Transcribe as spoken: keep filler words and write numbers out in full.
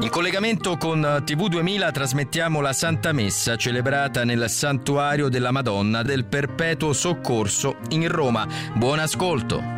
In collegamento con T V duemila trasmettiamo la Santa Messa celebrata nel Santuario della Madonna del Perpetuo Soccorso in Roma. Buon ascolto.